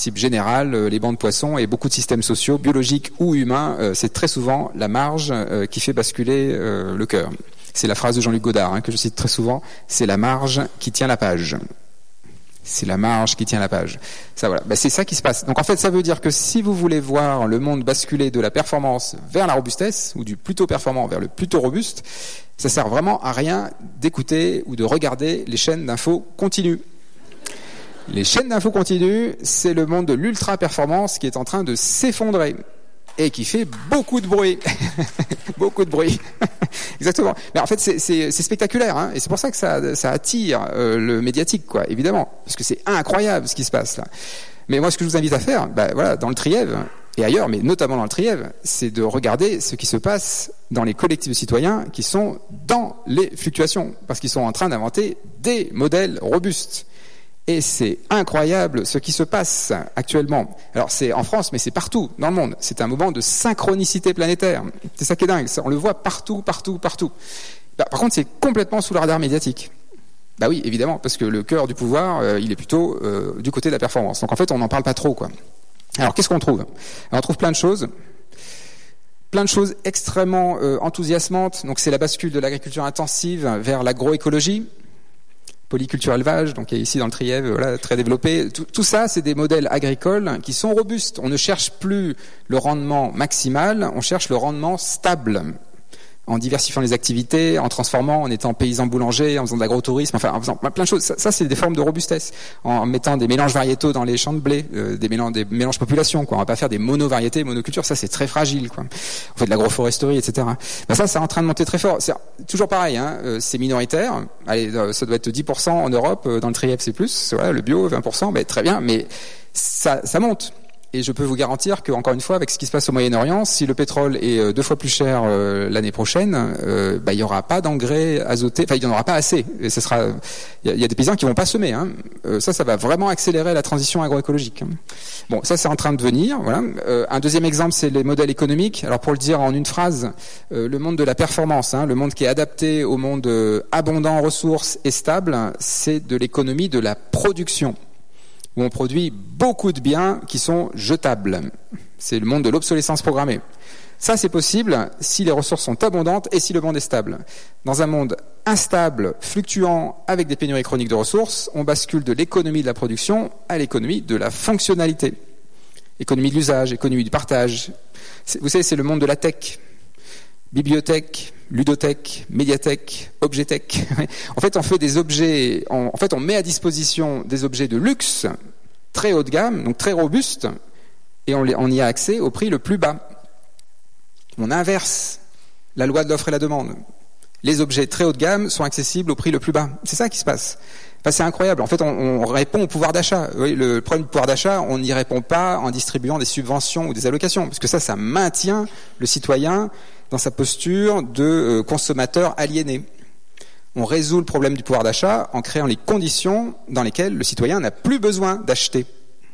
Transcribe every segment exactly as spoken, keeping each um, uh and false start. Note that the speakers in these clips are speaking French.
principe général, euh, les bancs de poissons et beaucoup de systèmes sociaux, biologiques ou humains, euh, c'est très souvent la marge euh, qui fait basculer euh, le cœur. C'est la phrase de Jean-Luc Godard, hein, que je cite très souvent, c'est la marge qui tient la page. C'est la marge qui tient la page. Ça, voilà. Ben, c'est ça qui se passe. Donc en fait, ça veut dire que si vous voulez voir le monde basculer de la performance vers la robustesse, ou du plutôt performant vers le plutôt robuste, ça sert vraiment à rien d'écouter ou de regarder les chaînes d'infos continues. Les chaînes d'infos continues, c'est le monde de l'ultra-performance qui est en train de s'effondrer. Et qui fait beaucoup de bruit. beaucoup de bruit. Exactement. Mais en fait, c'est, c'est, c'est spectaculaire, hein, et c'est pour ça que ça, ça attire euh, le médiatique, quoi, évidemment. Parce que c'est incroyable ce qui se passe là. Mais moi, ce que je vous invite à faire, bah, voilà, dans le Trièves, et ailleurs, mais notamment dans le Trièves, c'est de regarder ce qui se passe dans les collectifs de citoyens qui sont dans les fluctuations. Parce qu'ils sont en train d'inventer des modèles robustes. Et c'est incroyable ce qui se passe actuellement. Alors c'est en France, mais c'est partout dans le monde. C'est un moment de synchronicité planétaire. C'est ça qui est dingue. On le voit partout, partout, partout. Bah, par contre, c'est complètement sous le radar médiatique. Bah oui, évidemment, parce que le cœur du pouvoir, euh, il est plutôt euh, du côté de la performance. Donc en fait, on n'en parle pas trop, quoi. Alors qu'est-ce qu'on trouve ? Alors, on trouve plein de choses. Plein de choses extrêmement euh, enthousiasmantes. Donc c'est la bascule de l'agriculture intensive vers l'agroécologie. Polyculture élevage, donc ici dans le Trièves, voilà, très développé. Tout, tout ça, c'est des modèles agricoles qui sont robustes. On ne cherche plus le rendement maximal, on cherche le rendement stable. En diversifiant les activités, en transformant, en étant paysan boulanger, en faisant de l'agrotourisme, enfin en faisant plein de choses. Ça, ça c'est des formes de robustesse. En mettant des mélanges variétaux dans les champs de blé, euh, des mélanges, des mélanges population, quoi. On va pas faire des monovariétés, monocultures. Ça, c'est très fragile, quoi. On fait de l'agroforesterie, et cetera. Ben ça, c'est en train de monter très fort. C'est toujours pareil, hein. Euh, c'est minoritaire. Allez, ça doit être dix pour cent en Europe. Dans le Trièves, c'est plus. Voilà, le bio, vingt pour cent. Ben très bien, mais ça, ça monte. Et je peux vous garantir qu'encore une fois, avec ce qui se passe au Moyen-Orient, si le pétrole est deux fois plus cher euh, l'année prochaine, euh, bah, il n'y aura pas d'engrais azotés, enfin il n'y en aura pas assez. Et ce sera, il y, y a des paysans qui vont pas semer. Hein. Euh, ça, ça va vraiment accélérer la transition agroécologique. Bon, ça c'est en train de venir. Voilà. Euh, un deuxième exemple, c'est les modèles économiques. Alors pour le dire en une phrase, euh, le monde de la performance, hein, le monde qui est adapté au monde euh, abondant en ressources et stable, c'est de l'économie de la production, où on produit beaucoup de biens qui sont jetables. C'est le monde de l'obsolescence programmée. Ça, c'est possible si les ressources sont abondantes et si le monde est stable. Dans un monde instable, fluctuant, avec des pénuries chroniques de ressources, on bascule de l'économie de la production à l'économie de la fonctionnalité. Économie de l'usage, économie du partage. C'est, vous savez, c'est le monde de la tech. Bibliothèque, ludothèque, médiathèque, objetech. En fait, on fait des objets, on, en fait, on met à disposition des objets de luxe, très haut de gamme, donc très robustes, et on, les, on y a accès au prix le plus bas. On inverse la loi de l'offre et la demande. Les objets très haut de gamme sont accessibles au prix le plus bas. C'est ça qui se passe. Enfin, c'est incroyable. En fait, on, on répond au pouvoir d'achat. Oui, le problème du pouvoir d'achat, on n'y répond pas en distribuant des subventions ou des allocations, parce que ça, ça maintient le citoyen dans sa posture de euh, consommateur aliéné. On résout le problème du pouvoir d'achat en créant les conditions dans lesquelles le citoyen n'a plus besoin d'acheter.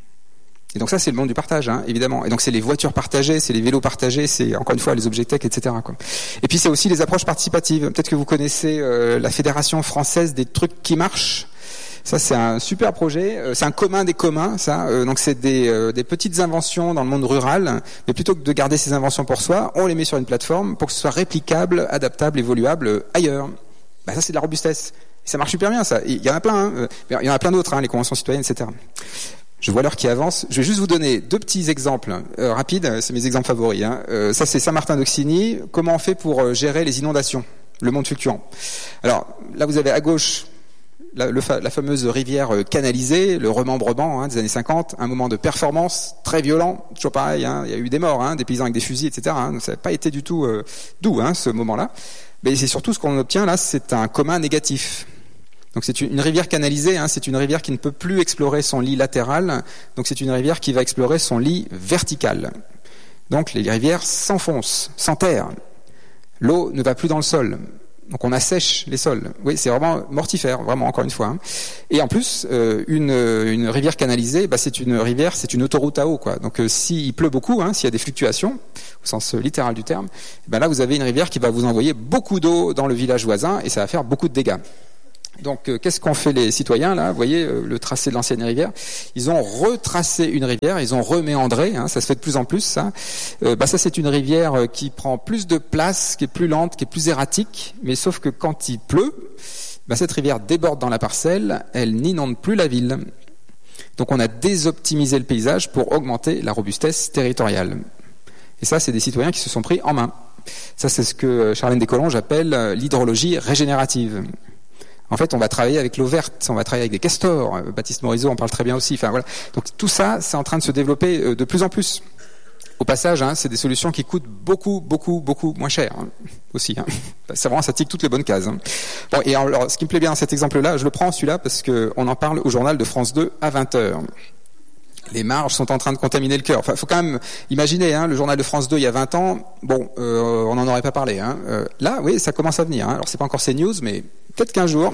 Et donc ça, c'est le monde du partage, hein, évidemment. Et donc c'est les voitures partagées, c'est les vélos partagés, c'est encore une fois les objets tech, et cetera, quoi. Et puis c'est aussi les approches participatives. Peut-être que vous connaissez euh, la Fédération française des trucs qui marchent. Ça, c'est un super projet. C'est un commun des communs, ça. Donc, c'est des, euh, des petites inventions dans le monde rural. Mais plutôt que de garder ces inventions pour soi, on les met sur une plateforme pour que ce soit réplicable, adaptable, évoluable ailleurs. Bah, ça, c'est de la robustesse. Et ça marche super bien, ça. Il y en a plein. Hein. Il y en a plein d'autres, hein, les conventions citoyennes, et cetera. Je vois l'heure qui avance. Je vais juste vous donner deux petits exemples euh, rapides. C'est mes exemples favoris. Hein. Euh, ça, c'est Saint-Martin-d'Auxigny. Comment on fait pour euh, gérer les inondations, le monde fluctuant. Alors, là, vous avez à gauche La, le, la fameuse rivière canalisée, le remembrement, hein, des années cinquante, un moment de performance très violent, toujours pareil, hein, il y a eu des morts, hein, des paysans avec des fusils, et cetera. Hein, ça n'a pas été du tout euh, doux, hein, ce moment-là. Mais c'est surtout ce qu'on obtient là, c'est un commun négatif. Donc c'est une, une rivière canalisée, hein, c'est une rivière qui ne peut plus explorer son lit latéral, donc c'est une rivière qui va explorer son lit vertical. Donc les rivières s'enfoncent, s'enterrent. L'eau ne va plus dans le sol. Donc on assèche les sols. Oui, c'est vraiment mortifère, vraiment, encore une fois. Hein. Et en plus, euh, une, une rivière canalisée, bah, c'est une rivière, c'est une autoroute à eau, quoi. Donc euh, s'il pleut beaucoup, hein, s'il y a des fluctuations, au sens littéral du terme, ben là vous avez une rivière qui va vous envoyer beaucoup d'eau dans le village voisin et ça va faire beaucoup de dégâts. Donc, euh, qu'est-ce qu'ont fait les citoyens là ? Vous voyez euh, le tracé de l'ancienne rivière. Ils ont retracé une rivière, ils ont reméandré. Hein, ça se fait de plus en plus. Ça, euh, bah ça c'est une rivière euh, qui prend plus de place, qui est plus lente, qui est plus erratique. Mais sauf que quand il pleut, bah, cette rivière déborde dans la parcelle, elle n'inonde plus la ville. Donc, on a désoptimisé le paysage pour augmenter la robustesse territoriale. Et ça, c'est des citoyens qui se sont pris en main. Ça, c'est ce que Charlène Descolonges appelle l'hydrologie régénérative. En fait, on va travailler avec l'eau verte, on va travailler avec des castors. Baptiste Morisot en parle très bien aussi. Enfin voilà. Donc tout ça, c'est en train de se développer de plus en plus. Au passage, hein, c'est des solutions qui coûtent beaucoup, beaucoup, beaucoup moins cher hein, aussi. Hein. C'est vraiment, ça tique toutes les bonnes cases. Hein. Bon, et alors, ce qui me plaît bien dans cet exemple-là, je le prends celui-là parce que on en parle au journal de France deux à vingt heures. Les marges sont en train de contaminer le cœur. Enfin, faut quand même imaginer, hein, le journal de France deux il y a vingt ans, bon, euh, on n'en aurait pas parlé. Hein. Euh, là, oui, ça commence à venir. Hein. Alors, c'est pas encore CNews, mais peut-être qu'un jour,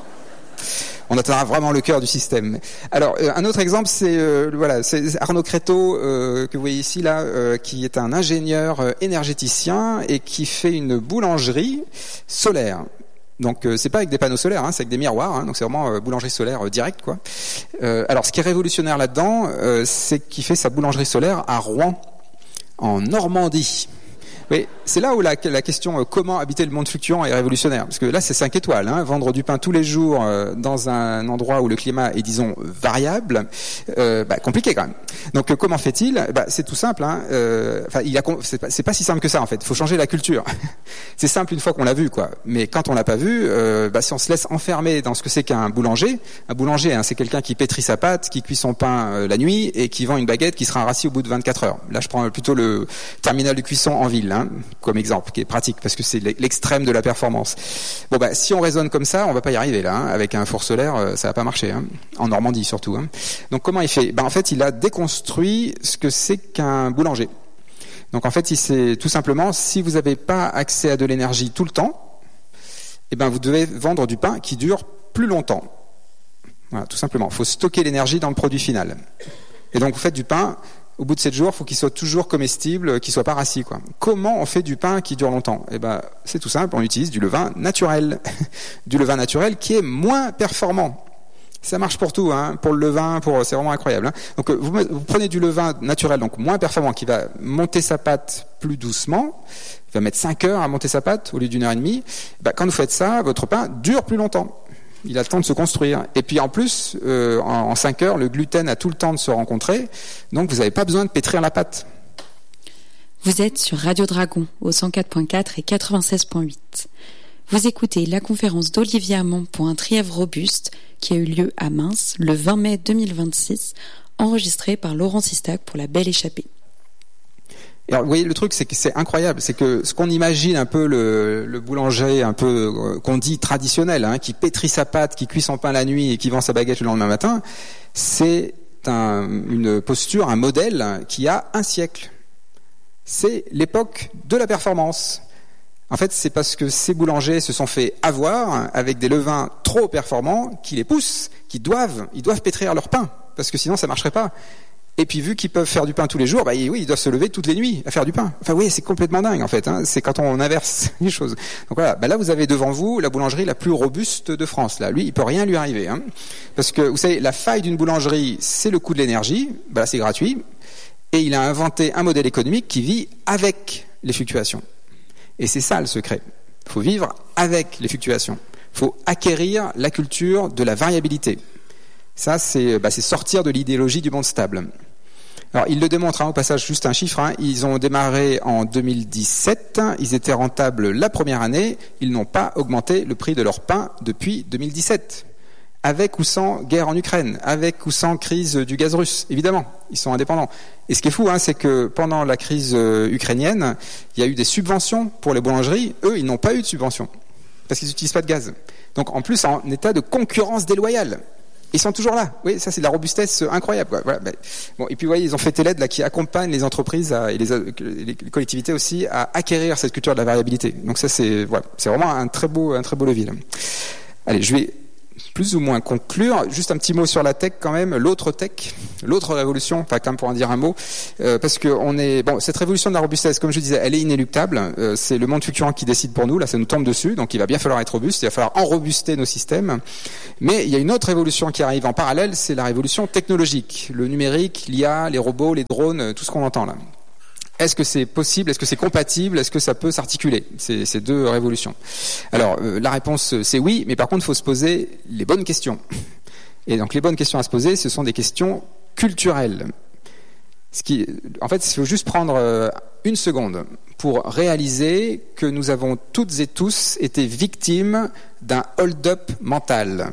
on atteindra vraiment le cœur du système. Alors, euh, un autre exemple, c'est euh, voilà, c'est Arnaud Créteau euh, que vous voyez ici là, euh, qui est un ingénieur euh, énergéticien et qui fait une boulangerie solaire. Donc euh, c'est pas avec des panneaux solaires, hein, c'est avec des miroirs, hein, donc c'est vraiment euh, boulangerie solaire euh, directe quoi. Euh, alors ce qui est révolutionnaire là-dedans, euh, c'est qu'il fait sa boulangerie solaire à Rouen, en Normandie. Oui, c'est là où la, la question euh, comment habiter le monde fluctuant est révolutionnaire, parce que là c'est cinq étoiles, hein, vendre du pain tous les jours euh, dans un endroit où le climat est disons variable, euh, bah, compliqué quand même. Donc euh, comment fait-il ? Bah, c'est tout simple. Hein, euh, enfin, il a, c'est pas, c'est pas si simple que ça en fait. Il faut changer la culture. C'est simple une fois qu'on l'a vu, quoi. Mais quand on l'a pas vu, euh, bah, si on se laisse enfermer dans ce que c'est qu'un boulanger, un boulanger, hein, c'est quelqu'un qui pétrit sa pâte, qui cuit son pain euh, la nuit et qui vend une baguette qui sera rassis au bout de vingt-quatre heures. Là, je prends plutôt le terminal de cuisson en ville. Hein, comme exemple, qui est pratique parce que c'est l'extrême de la performance. Bon bah si on raisonne comme ça, on va pas y arriver là. Hein. Avec un four solaire, ça va pas marcher. Hein. En Normandie surtout. Hein. Donc comment il fait ? Ben en fait, il a déconstruit ce que c'est qu'un boulanger. Donc en fait, il sait tout simplement, si vous n'avez pas accès à de l'énergie tout le temps, eh ben vous devez vendre du pain qui dure plus longtemps. Voilà, tout simplement. Il faut stocker l'énergie dans le produit final. Et donc vous faites du pain. Au bout de sept jours, il faut qu'il soit toujours comestible, qu'il soit pas rassis, quoi. Comment on fait du pain qui dure longtemps ? Eh ben, c'est tout simple, on utilise du levain naturel. Du levain naturel qui est moins performant. Ça marche pour tout, hein. Pour le levain, pour, c'est vraiment incroyable, hein. Donc, vous, vous prenez du levain naturel, donc moins performant, qui va monter sa pâte plus doucement. Il va mettre cinq heures à monter sa pâte au lieu d'une heure et demie. Ben, quand vous faites ça, votre pain dure plus longtemps. Il a le temps de se construire. Et puis en plus, euh, en, en cinq heures, le gluten a tout le temps de se rencontrer. Donc vous n'avez pas besoin de pétrir la pâte. Vous êtes sur Radio Dragon au cent quatre point quatre et quatre-vingt-seize point huit. Vous écoutez la conférence d'Olivier Hamon pour un trièvre robuste qui a eu lieu à Mins le vingt mai deux mille vingt-six, enregistré par Laurent Sistac pour La Belle Échappée. Et alors, vous voyez, le truc, c'est que c'est incroyable, c'est que ce qu'on imagine un peu le, le boulanger, un peu euh, qu'on dit traditionnel, hein, qui pétrit sa pâte, qui cuit son pain la nuit et qui vend sa baguette le lendemain matin, c'est un, une posture, un modèle qui a un siècle. C'est l'époque de la performance. En fait, c'est parce que ces boulangers se sont fait avoir avec des levains trop performants qui les poussent, qui doivent, ils doivent pétrir leur pain, parce que sinon ça marcherait pas. Et puis vu qu'ils peuvent faire du pain tous les jours, bah oui, ils doivent se lever toutes les nuits à faire du pain. Enfin oui, c'est complètement dingue en fait. Hein. C'est quand on inverse les choses. Donc voilà, bah là vous avez devant vous la boulangerie la plus robuste de France. Là, lui, il peut rien lui arriver, hein. Parce que vous savez, la faille d'une boulangerie, c'est le coût de l'énergie. Bah là, c'est gratuit. Et il a inventé un modèle économique qui vit avec les fluctuations. Et c'est ça le secret. Il faut vivre avec les fluctuations. Il faut acquérir la culture de la variabilité. Ça, c'est, bah, c'est sortir de l'idéologie du monde stable. Alors, ils le démontrent, hein, au passage, juste un chiffre. Hein, ils ont démarré en deux mille dix-sept. Ils étaient rentables la première année. Ils n'ont pas augmenté le prix de leur pain depuis deux mille dix-sept. Avec ou sans guerre en Ukraine, avec ou sans crise du gaz russe, évidemment, ils sont indépendants. Et ce qui est fou, hein, c'est que pendant la crise euh, ukrainienne, il y a eu des subventions pour les boulangeries. Eux, ils n'ont pas eu de subventions parce qu'ils n'utilisent pas de gaz. Donc, en plus, en état de concurrence déloyale. Ils sont toujours là. Oui, ça c'est de la robustesse incroyable, quoi. Voilà. Bon, et puis vous voyez, ils ont fait Teled là qui accompagne les entreprises à, et les, les collectivités aussi à acquérir cette culture de la variabilité. Donc ça c'est voilà, c'est vraiment un très beau un très beau levier. Là. Allez, je vais plus ou moins conclure. Juste un petit mot sur la tech quand même, l'autre tech, l'autre révolution, enfin quand même pour en dire un mot, euh, parce que on est bon, cette révolution de la robustesse, comme je disais, elle est inéluctable. Euh, c'est le monde fluctuant qui décide pour nous. Là, ça nous tombe dessus, donc il va bien falloir être robuste. Il va falloir enrobuster nos systèmes. Mais il y a une autre révolution qui arrive en parallèle, c'est la révolution technologique, le numérique, l'I A, les robots, les drones, tout ce qu'on entend là. Est-ce que c'est possible? Est-ce que c'est compatible? Est-ce que ça peut s'articuler, ces, ces deux révolutions? Alors, euh, la réponse, c'est oui, mais par contre, il faut se poser les bonnes questions. Et donc, les bonnes questions à se poser, ce sont des questions culturelles. Ce qui, en fait, il faut juste prendre euh, une seconde pour réaliser que nous avons toutes et tous été victimes d'un hold-up mental.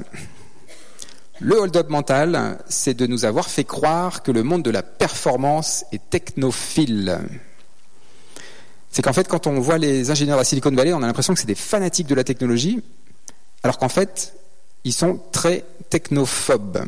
Le hold-up mental, c'est de nous avoir fait croire que le monde de la performance est technophile. C'est qu'en fait, quand on voit les ingénieurs de la Silicon Valley, on a l'impression que c'est des fanatiques de la technologie, alors qu'en fait, ils sont très technophobes.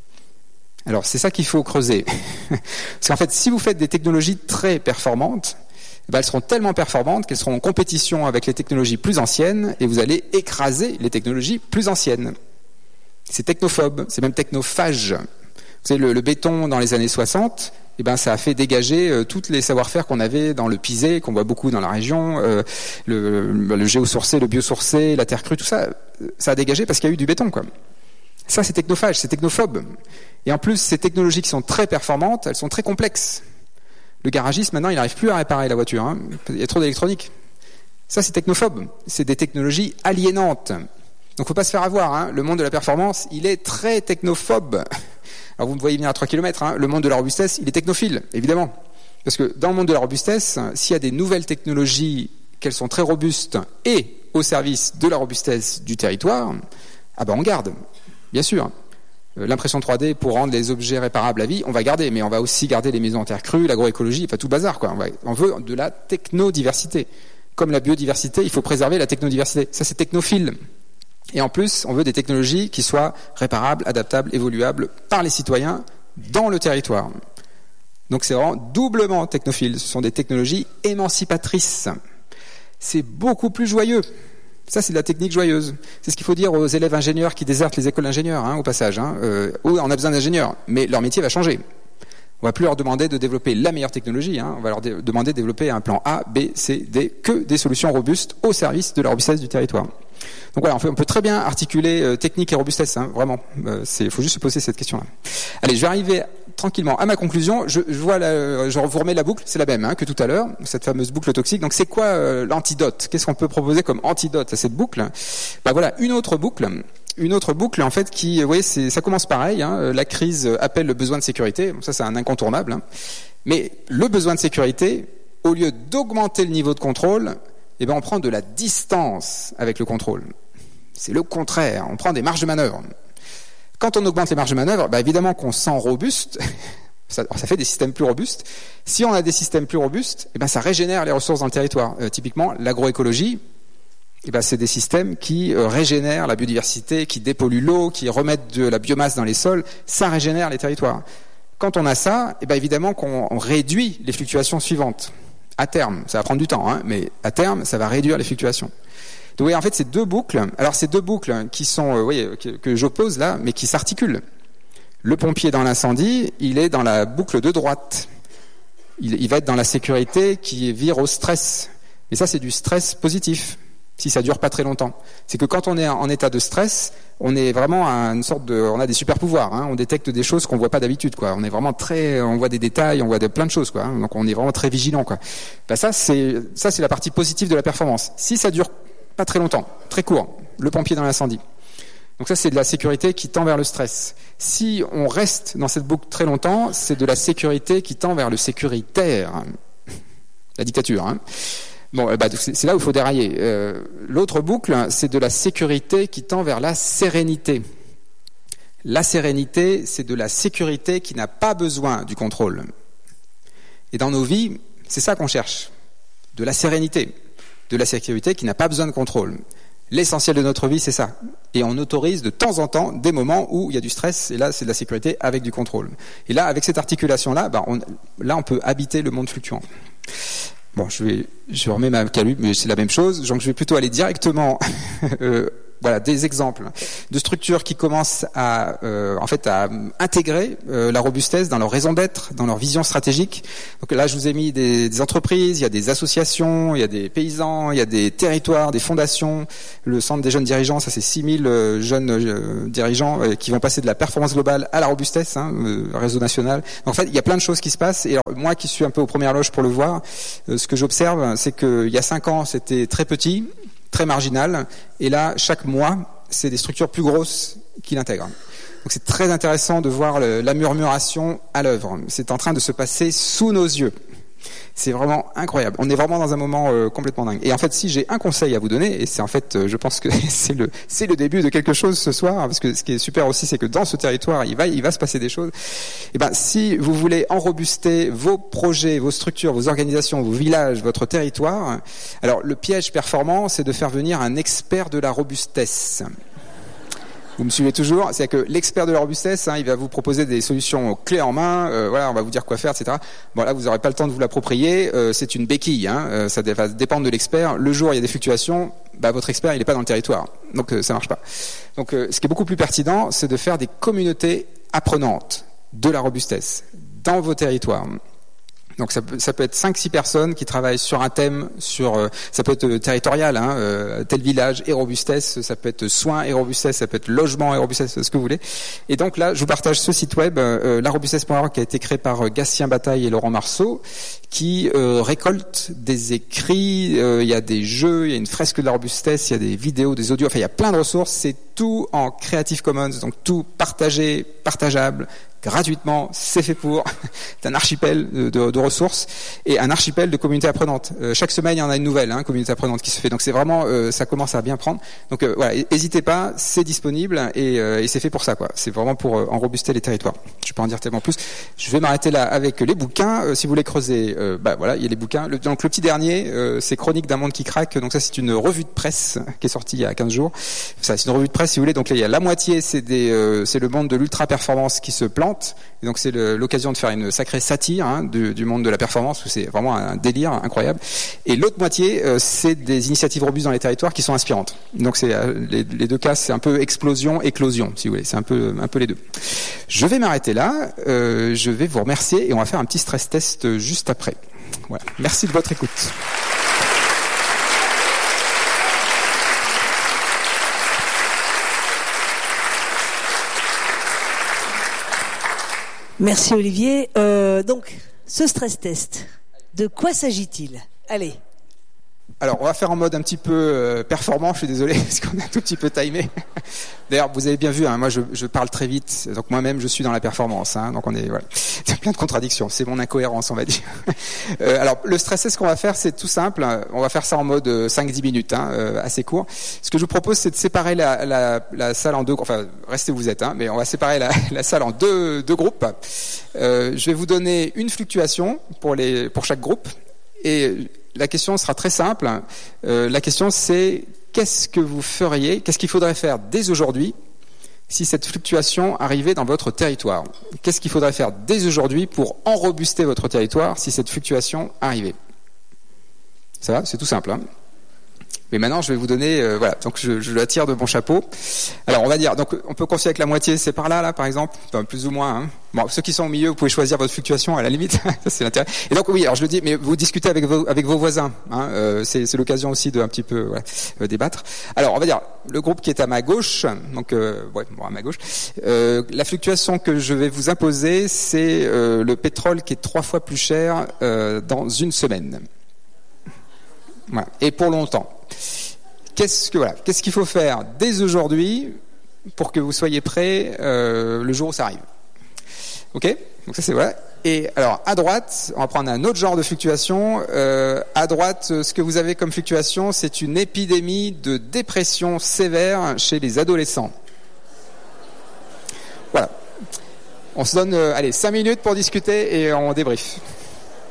Alors, c'est ça qu'il faut creuser. Parce qu'en fait, si vous faites des technologies très performantes, ben, elles seront tellement performantes qu'elles seront en compétition avec les technologies plus anciennes, et vous allez écraser les technologies plus anciennes. C'est technophobe, c'est même technophage. Vous savez, le, le béton dans les années soixante, eh ben, ça a fait dégager euh, tous les savoir-faire qu'on avait dans le pisé, qu'on voit beaucoup dans la région, euh, le, le géosourcé, le biosourcé, la terre crue, tout ça, ça a dégagé parce qu'il y a eu du béton, quoi. Ça, c'est technophage, c'est technophobe. Et en plus, ces technologies qui sont très performantes, elles sont très complexes. Le garagiste, maintenant, il n'arrive plus à réparer la voiture, hein. Il y a trop d'électronique. Ça, c'est technophobe. C'est des technologies aliénantes. Donc, faut pas se faire avoir, hein. Le monde de la performance, il est très technophobe. Alors, vous me voyez venir à trois kilomètres, hein. Le monde de la robustesse, il est technophile, évidemment. Parce que dans le monde de la robustesse, s'il y a des nouvelles technologies, qu'elles sont très robustes et au service de la robustesse du territoire, ah ben, on garde. Bien sûr. L'impression trois D pour rendre les objets réparables à vie, on va garder, mais on va aussi garder les maisons en terre crue, l'agroécologie, enfin tout bazar, quoi. On, va, on veut de la technodiversité. Comme la biodiversité, il faut préserver la technodiversité. Ça, c'est technophile. Et en plus, on veut des technologies qui soient réparables, adaptables, évoluables par les citoyens dans le territoire. Donc c'est vraiment doublement technophile. Ce sont des technologies émancipatrices. C'est beaucoup plus joyeux. Ça, c'est de la technique joyeuse. C'est ce qu'il faut dire aux élèves ingénieurs qui désertent les écoles d'ingénieurs, hein, au passage. Hein. Euh, oui, on a besoin d'ingénieurs, mais leur métier va changer. On va plus leur demander de développer la meilleure technologie, hein. On va leur dé- demander de développer un plan A, B, C, D, que des solutions robustes au service de la robustesse du territoire. Donc voilà, on peut, on peut très bien articuler euh, technique et robustesse, hein, vraiment. Il euh, faut juste se poser cette question-là. Allez, je vais arriver tranquillement à ma conclusion. Je, je vois, la, je vous remets la boucle, c'est la même hein, que tout à l'heure, cette fameuse boucle toxique. Donc c'est quoi euh, l'antidote? Qu'est-ce qu'on peut proposer comme antidote à cette boucle? Bah voilà, une autre boucle. Une autre boucle, en fait, qui, vous voyez, c'est, ça commence pareil. Hein, la crise appelle le besoin de sécurité. Bon, ça, c'est un incontournable. Hein. Mais le besoin de sécurité, au lieu d'augmenter le niveau de contrôle, eh ben, on prend de la distance avec le contrôle. C'est le contraire. On prend des marges de manœuvre. Quand on augmente les marges de manœuvre, bah, évidemment qu'on sent robuste. Ça, ça fait des systèmes plus robustes. Si on a des systèmes plus robustes, eh ben, ça régénère les ressources dans le territoire. Euh, typiquement, l'agroécologie. Eh ben, c'est des systèmes qui euh, régénèrent la biodiversité, qui dépolluent l'eau, qui remettent de la biomasse dans les sols. Ça régénère les territoires. Quand on a ça, eh ben, évidemment qu'on on réduit les fluctuations suivantes. À terme, ça va prendre du temps, hein, mais à terme, ça va réduire les fluctuations. Donc oui, en fait, c'est deux boucles. Alors, ces deux boucles qui sont, euh, oui, que, que j'oppose là, mais qui s'articulent. Le pompier dans l'incendie, il est dans la boucle de droite. Il, il va être dans la sécurité qui vire au stress. Et ça, c'est du stress positif. Si ça dure pas très longtemps. C'est que quand on est en état de stress, on est vraiment à une sorte de, on a des super pouvoirs, hein, on détecte des choses qu'on voit pas d'habitude, quoi. On est vraiment très, on voit des détails, on voit de, plein de choses, quoi. Hein, donc on est vraiment très vigilant, quoi. Ben ça, c'est, ça, c'est la partie positive de la performance. Si ça dure pas très longtemps, très court, le pompier dans l'incendie. Donc ça, c'est de la sécurité qui tend vers le stress. Si on reste dans cette boucle très longtemps, c'est de la sécurité qui tend vers le sécuritaire. La dictature, hein. Bon, bah, c'est là où il faut dérailler. Euh, l'autre boucle, c'est de la sécurité qui tend vers la sérénité. La sérénité, c'est de la sécurité qui n'a pas besoin du contrôle. Et dans nos vies, c'est ça qu'on cherche. De la sérénité. De la sécurité qui n'a pas besoin de contrôle. L'essentiel de notre vie, c'est ça. Et on autorise de temps en temps des moments où il y a du stress, et là, c'est de la sécurité avec du contrôle. Et là, avec cette articulation-là, bah, on, là, on peut habiter le monde fluctuant. Bon, je vais, je remets ma calupe, mais c'est la même chose. Donc, je vais plutôt aller directement euh, voilà des exemples de structures qui commencent à euh, en fait à intégrer euh, la robustesse dans leur raison d'être, dans leur vision stratégique. Donc là, je vous ai mis des, des entreprises, il y a des associations, il y a des paysans, il y a des territoires, des fondations. Le centre des jeunes dirigeants, ça c'est six mille euh, jeunes euh, dirigeants euh, qui vont passer de la performance globale à la robustesse, hein, euh, réseau national. Donc, en fait, il y a plein de choses qui se passent. Et alors, moi qui suis un peu aux premières loges pour le voir, euh, ce que j'observe, c'est qu'il y a cinq ans, c'était très petit, très marginal, et là, chaque mois, c'est des structures plus grosses qui l'intègrent. Donc c'est très intéressant de voir le, la murmuration à l'œuvre. C'est en train de se passer sous nos yeux. C'est vraiment incroyable. On est vraiment dans un moment euh, complètement dingue. Et en fait, si j'ai un conseil à vous donner, et c'est en fait, euh, je pense que c'est le c'est le début de quelque chose ce soir, hein, parce que ce qui est super aussi, c'est que dans ce territoire, il va il va se passer des choses. Et ben, si vous voulez enrobuster vos projets, vos structures, vos organisations, vos villages, votre territoire, alors le piège performant, c'est de faire venir un expert de la robustesse. Vous me suivez toujours? C'est que l'expert de la robustesse, hein, il va vous proposer des solutions clés en main. Euh, voilà, on va vous dire quoi faire, et cetera. Bon, là, vous n'aurez pas le temps de vous l'approprier. Euh, c'est une béquille. Hein, euh, ça va dépendre de l'expert. Le jour où il y a des fluctuations, bah, votre expert, il n'est pas dans le territoire. Donc, euh, ça marche pas. Donc, euh, ce qui est beaucoup plus pertinent, c'est de faire des communautés apprenantes de la robustesse dans vos territoires. Donc ça peut, ça peut être cinq six personnes qui travaillent sur un thème, sur euh, ça peut être territorial, hein, euh, tel village et robustesse, ça peut être soins et robustesse, ça peut être logement et robustesse, ce que vous voulez. Et donc là, je vous partage ce site web, euh, la robustesse point org, qui a été créé par euh, Gatien Bataille et Laurent Marceau, qui euh, récolte des écrits, euh, il y a des jeux, il y a une fresque de la robustesse, il y a des vidéos, des audios, enfin il y a plein de ressources. C'est tout en Creative Commons, donc tout partagé, partageable, gratuitement, c'est fait pour. C'est un archipel de, de, de ressources et un archipel de communautés apprenantes. Euh, chaque semaine, il y en a une nouvelle, hein, communauté apprenante qui se fait. Donc c'est vraiment, euh, ça commence à bien prendre. Donc euh, voilà, n'hésitez pas, c'est disponible et, euh, et c'est fait pour ça, quoi. C'est vraiment pour euh, enrobuster les territoires. Je peux en dire tellement plus. Je vais m'arrêter là avec les bouquins. Euh, si vous voulez creuser, euh, bah voilà, il y a les bouquins. Le, donc le petit dernier, euh, c'est Chronique d'un monde qui craque. Donc ça, c'est une revue de presse qui est sortie il y a quinze jours. Ça, c'est une revue de presse, si vous voulez. Donc là, il y a la moitié, c'est des, euh, c'est le monde de l'ultra performance qui se plante. Et donc c'est le, l'occasion de faire une sacrée satire, hein, du, du monde de la performance, où c'est vraiment un délire incroyable. Et l'autre moitié, euh, c'est des initiatives robustes dans les territoires qui sont inspirantes. Donc c'est euh, les, les deux cas, c'est un peu explosion, éclosion, si vous voulez. C'est un peu un peu les deux. Je vais m'arrêter là. Euh, je vais vous remercier et on va faire un petit stress test juste après. Voilà. Merci de votre écoute. Merci Olivier. Euh, donc, ce stress test, de quoi s'agit-il? Allez. Alors, on va faire en mode un petit peu euh, performant, je suis désolé, parce qu'on a un tout petit peu timé. D'ailleurs, vous avez bien vu, hein, moi je, je parle très vite, donc moi-même je suis dans la performance, hein, donc on est, voilà. C'est plein de contradictions, c'est mon incohérence, on va dire. Euh, alors, le stress test qu'on va faire, c'est tout simple, on va faire ça en mode euh, cinq dix minutes, hein, euh, assez court. Ce que je vous propose, c'est de séparer la, la, la salle en deux, enfin, restez où vous êtes, hein, mais on va séparer la, la salle en deux, deux groupes. Euh, je vais vous donner une fluctuation pour, les, pour chaque groupe, et la question sera très simple. Euh, la question, c'est qu'est-ce que vous feriez, qu'est-ce qu'il faudrait faire dès aujourd'hui si cette fluctuation arrivait dans votre territoire? Qu'est-ce qu'il faudrait faire dès aujourd'hui pour enrobuster votre territoire si cette fluctuation arrivait? Ça va, c'est tout simple, hein. Mais maintenant, je vais vous donner, euh, voilà, donc je, je la tire de mon chapeau. Alors, on va dire, donc on peut considérer que la moitié, c'est par là, là, par exemple, enfin, plus ou moins. Hein. Bon, ceux qui sont au milieu, vous pouvez choisir votre fluctuation à la limite, ça c'est l'intérêt. Et donc oui, alors je le dis, mais vous discutez avec vos, avec vos voisins. Hein, euh, c'est, c'est l'occasion aussi de un petit peu voilà, euh, débattre. Alors, on va dire le groupe qui est à ma gauche, donc euh, ouais, bon, à ma gauche. Euh, la fluctuation que je vais vous imposer, c'est euh, le pétrole qui est trois fois plus cher euh, dans une semaine. Voilà. Et pour longtemps. Qu'est-ce que voilà, qu'est-ce qu'il faut faire dès aujourd'hui pour que vous soyez prêts euh, le jour où ça arrive? Ok, donc ça c'est voilà. Et alors à droite, on va prendre un autre genre de fluctuation. Euh, à droite, ce que vous avez comme fluctuation, c'est une épidémie de dépression sévère chez les adolescents. Voilà. On se donne, euh, allez, cinq minutes pour discuter et on débrief.